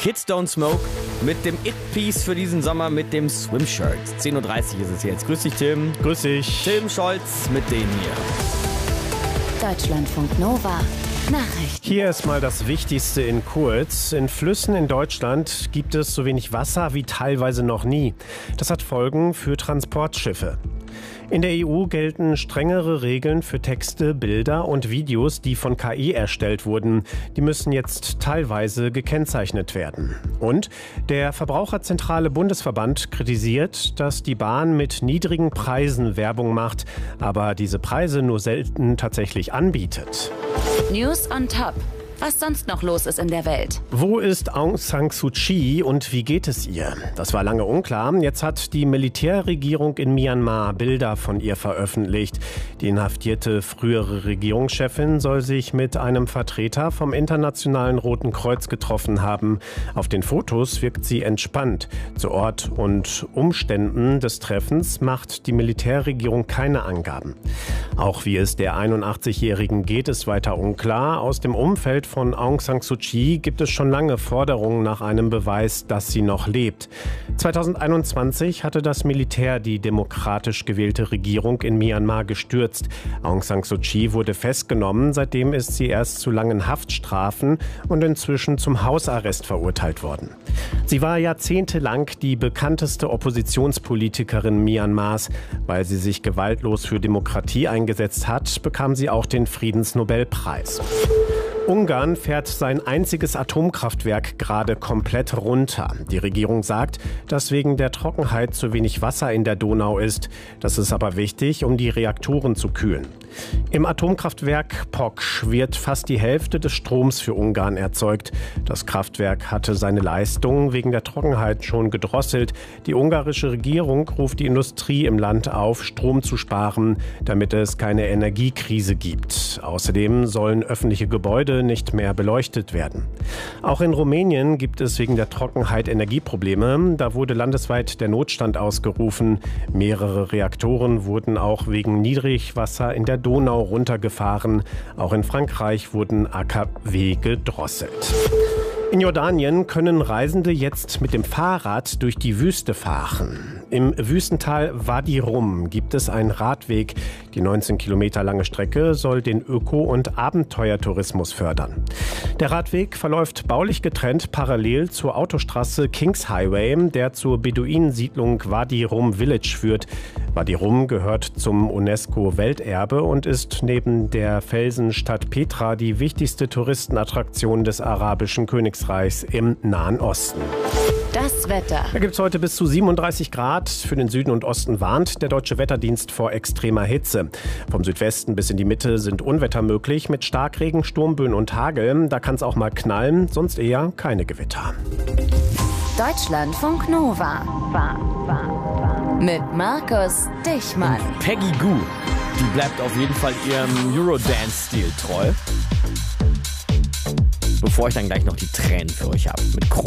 Kids Don't Smoke mit dem It-Piece für diesen Sommer mit dem Swim-Shirt. 10.30 Uhr ist es jetzt. Grüß dich, Tim. Grüß dich. Tim Scholz mit denen hier. Deutschlandfunk Nova. Nachrichten. Hier ist mal das Wichtigste in kurz. In Flüssen in Deutschland gibt es so wenig Wasser wie teilweise noch nie. Das hat Folgen für Transportschiffe. In der EU gelten strengere Regeln für Texte, Bilder und Videos, die von KI erstellt wurden. Die müssen jetzt teilweise gekennzeichnet werden. Und der Verbraucherzentrale Bundesverband kritisiert, dass die Bahn mit niedrigen Preisen Werbung macht, aber diese Preise nur selten tatsächlich anbietet. News on Top. Was sonst noch los ist in der Welt. Wo ist Aung San Suu Kyi und wie geht es ihr? Das war lange unklar. Jetzt hat die Militärregierung in Myanmar Bilder von ihr veröffentlicht. Die inhaftierte frühere Regierungschefin soll sich mit einem Vertreter vom Internationalen Roten Kreuz getroffen haben. Auf den Fotos wirkt sie entspannt. Zu Ort und Umständen des Treffens macht die Militärregierung keine Angaben. Auch wie es der 81-Jährigen geht, ist weiter unklar. Aus dem Umfeld von Aung San Suu Kyi gibt es schon lange Forderungen nach einem Beweis, dass sie noch lebt. 2021 hatte das Militär die demokratisch gewählte Regierung in Myanmar gestürzt. Aung San Suu Kyi wurde festgenommen. Seitdem ist sie erst zu langen Haftstrafen und inzwischen zum Hausarrest verurteilt worden. Sie war jahrzehntelang die bekannteste Oppositionspolitikerin Myanmars. Weil sie sich gewaltlos für Demokratie eingesetzt hat, bekam sie auch den Friedensnobelpreis. Ungarn fährt sein einziges Atomkraftwerk gerade komplett runter. Die Regierung sagt, dass wegen der Trockenheit zu wenig Wasser in der Donau ist. Das ist aber wichtig, um die Reaktoren zu kühlen. Im Atomkraftwerk Poksch wird fast die Hälfte des Stroms für Ungarn erzeugt. Das Kraftwerk hatte seine Leistung wegen der Trockenheit schon gedrosselt. Die ungarische Regierung ruft die Industrie im Land auf, Strom zu sparen, damit es keine Energiekrise gibt. Außerdem sollen öffentliche Gebäude nicht mehr beleuchtet werden. Auch in Rumänien gibt es wegen der Trockenheit Energieprobleme. Da wurde landesweit der Notstand ausgerufen. Mehrere Reaktoren wurden auch wegen Niedrigwasser in der Donau runtergefahren. Auch in Frankreich wurden AKW gedrosselt. In Jordanien können Reisende jetzt mit dem Fahrrad durch die Wüste fahren. Im Wüstental Wadi Rum gibt es einen Radweg. Die 19 Kilometer lange Strecke soll den Öko- und Abenteuertourismus fördern. Der Radweg verläuft baulich getrennt parallel zur Autostraße Kings Highway, der zur Beduinensiedlung Wadi Rum Village führt. Wadi Rum gehört zum UNESCO-Welterbe und ist neben der Felsenstadt Petra die wichtigste Touristenattraktion des arabischen Königsreichs im Nahen Osten. Das Wetter. Da gibt es heute bis zu 37 Grad. Für den Süden und Osten warnt der Deutsche Wetterdienst vor extremer Hitze. Vom Südwesten bis in die Mitte sind Unwetter möglich mit Starkregen, Sturmböen und Hagel. Da kann es auch mal knallen, sonst eher keine Gewitter. Deutschlandfunk Nova. Mit Markus Dichmann. Peggy Gou, die bleibt auf jeden Fall ihrem Eurodance-Stil treu. Bevor ich dann gleich noch die Tränen für euch habe. Mit